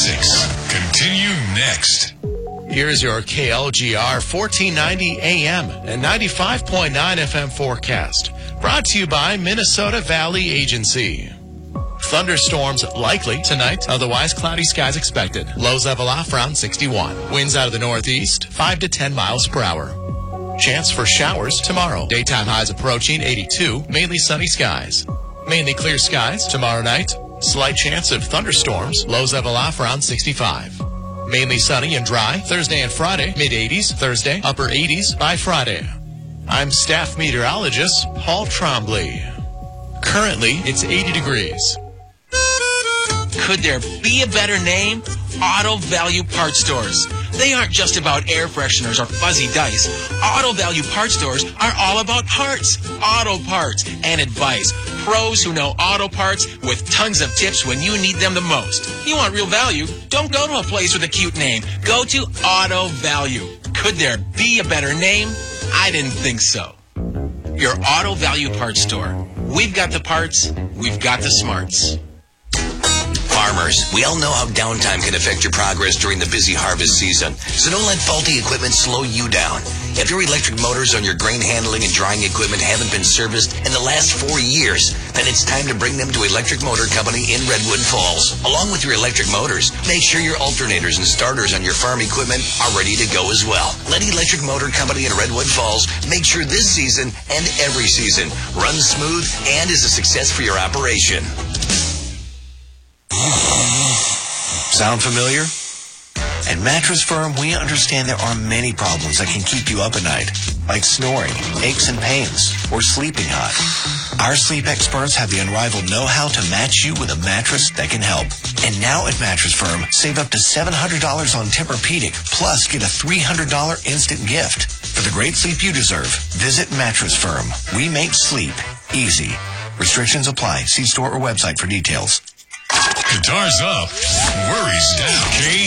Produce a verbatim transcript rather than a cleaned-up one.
Classics continue next. Here's your K L G R fourteen ninety A M and ninety-five point nine F M forecast. Brought to you by Minnesota Valley Agency. Thunderstorms likely tonight, otherwise cloudy skies expected. Lows level off around sixty-one. Winds out of the northeast, five to ten miles per hour. Chance for showers tomorrow. Daytime highs approaching eighty-two, mainly sunny skies. Mainly clear skies tomorrow night. Slight chance of thunderstorms, lows level off around sixty-five. Mainly sunny and dry Thursday and Friday, mid eighties Thursday, upper eighties by Friday. I'm staff meteorologist Paul Trombley. Currently, it's eighty degrees. Could there be a better name? Auto Value Parts Stores. They aren't just about air fresheners or fuzzy dice. Auto Value Parts Stores are all about parts, auto parts, and advice. Pros who know auto parts with tons of tips when you need them the most. You want real value? Don't go to a place with a cute name. Go to Auto Value. Could there be a better name? I didn't think so. Your Auto Value Parts Store. We've got the parts. We've got the smarts. Farmers, we all know how downtime can affect your progress during the busy harvest season, so don't let faulty equipment slow you down. If your electric motors on your grain handling and drying equipment haven't been serviced in the last four years, then it's time to bring them to Electric Motor Company in Redwood Falls. Along with your electric motors, make sure your alternators and starters on your farm equipment are ready to go as well. Let Electric Motor Company in Redwood Falls make sure this season and every season runs smooth and is a success for your operation. Sound familiar? At Mattress Firm, we understand there are many problems that can keep you up at night, like snoring, aches and pains, or sleeping hot. Our sleep experts have the unrivaled know-how to match you with a mattress that can help. And now at Mattress Firm, save up to seven hundred dollars on Tempur-Pedic, plus get a three hundred dollars instant gift. For the great sleep you deserve, visit Mattress Firm. We make sleep easy. Restrictions apply. See store or website for details. Guitars up, worries down.